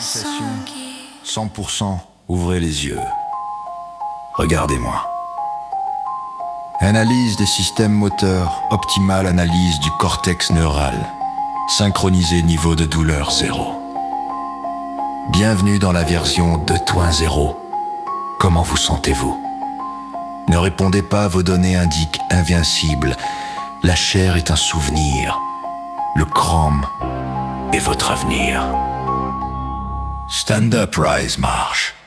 100%, ouvrez les yeux. Regardez-moi. Analyse des systèmes moteurs, optimale analyse du cortex neural. Synchronisé niveau de douleur 0. Bienvenue dans la version 2.0. Comment vous sentez-vous? Ne répondez pas, vos données indiquent invincible. La chair est un souvenir. Le chrome est votre avenir. Stand up, rise, marche.